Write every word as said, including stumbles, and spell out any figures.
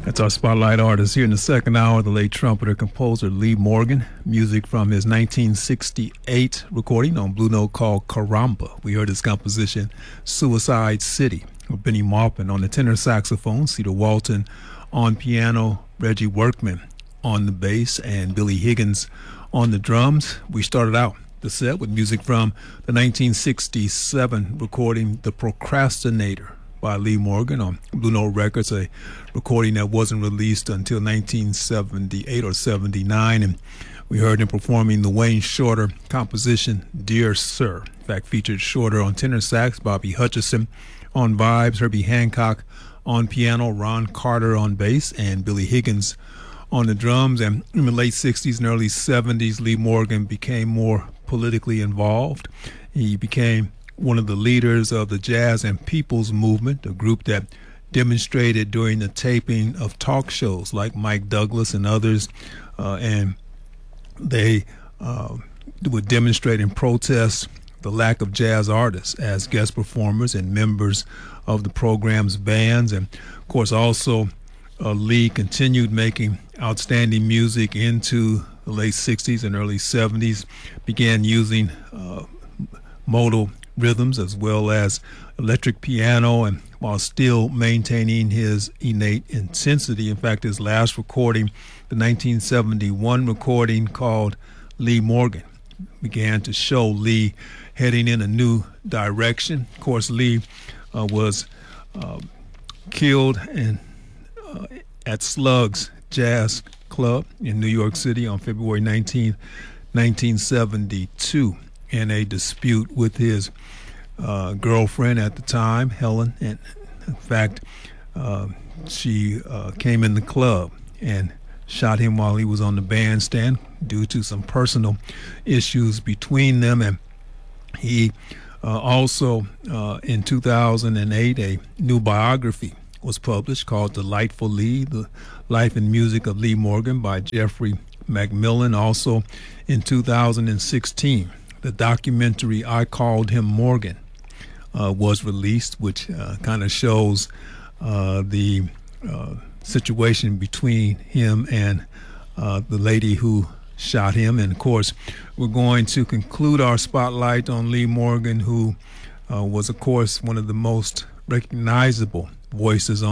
That's our spotlight artist here in the second hour, the late trumpeter composer Lee Morgan. Music from his nineteen sixty-eight recording on Blue Note called Caramba. We heard his composition Suicide City with Benny Maupin on the tenor saxophone, Cedar Walton on piano, Reggie Workman on the bass, and Billy Higgins on the drums. We started out the set with music from the nineteen sixty-seven recording The Procrastinator by Lee Morgan on Blue Note Records, a recording that wasn't released until nineteen seventy-eight or seventy-nine. And we heard him performing the Wayne Shorter composition, Dear Sir. In fact, featured Shorter on tenor sax, Bobby Hutcherson on vibes, Herbie Hancock on piano, Ron Carter on bass, and Billy Higgins on the drums. And in the late sixties and early seventies, Lee Morgan became more politically involved. He became one of the leaders of the Jazz and People's Movement, a group that demonstrated during the taping of talk shows like Mike Douglas and others, uh, and they uh, would demonstrate and protest the lack of jazz artists as guest performers and members of the program's bands. And of course also uh, Lee continued making outstanding music into the late sixties and early seventies, began using uh, modal rhythms as well as electric piano, and while still maintaining his innate intensity. In fact, his last recording, the nineteen seventy-one recording called Lee Morgan, began to show Lee heading in a new direction. Of course, Lee uh, was uh, killed in, uh, at Slugs Jazz Club in New York City on February nineteenth, nineteen seventy-two, in a dispute with his uh, girlfriend at the time, Helen. And in fact, uh, she uh, came in the club and shot him while he was on the bandstand due to some personal issues between them. And he uh, also, uh, in two thousand eight, a new biography was published called Delightful Lee, The Life and Music of Lee Morgan by Jeffrey Macmillan. Also in two thousand sixteen, the documentary I Called Him Morgan uh, was released, which uh, kind of shows uh, the uh, situation between him and uh, the lady who shot him. And of course, we're going to conclude our spotlight on Lee Morgan, who uh, was, of course, one of the most recognizable voices on